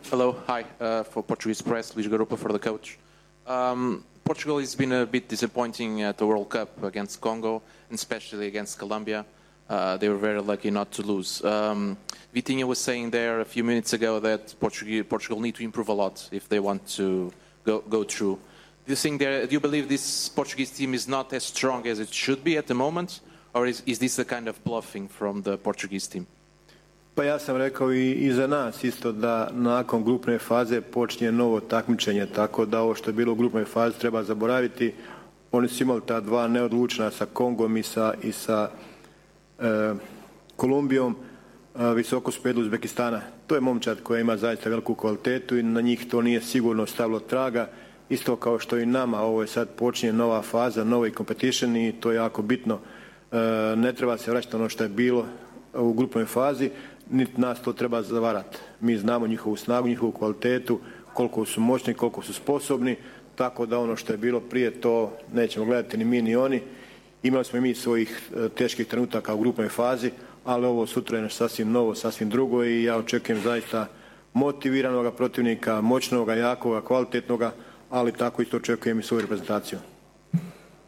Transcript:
Hello, hi, for Portuguese Press, Luís Garupa for the coach. Portugal has been a bit disappointing at the World Cup against Congo, and especially against Colombia. They were very lucky not to lose. Vitinha was saying there a few minutes ago that Portugal need to improve a lot if they want to go through. Do you believe this Portuguese team is not as strong as it should be at the moment, or is this a kind of bluffing from the Portuguese team? Pa ja sam rekao i za nas isto da nakon grupne faze počinje novo takmičenje, tako da ovo što je bilo u grupnoj fazi treba zaboraviti. Oni su imali ta dva neodlučna sa Kongom i sa Kolumbijom, visoko su pedli Uzbekistana. To je momčad koja ima zaista veliku kvalitetu i na njih to nije sigurno stavilo traga. Isto kao što i nama, ovo je sad počinje nova faza, novi competition i to je jako bitno. Ne treba se vraćati ono što je bilo u grupnoj fazi, niti nas to treba zavarati. Mi znamo njihovu snagu, njihovu kvalitetu, koliko su moćni, koliko su sposobni, tako da ono što je bilo prije to nećemo gledati ni mi ni oni. Imali smo i mi svojih teških trenutaka u grupnoj fazi, ali ovo sutra je nešto sasvim novo, sasvim drugo i ja očekujem zaista motiviranog protivnika, moćnog, jakog, kvalitetnog, ali tako isto očekujem i svoju reprezentaciju.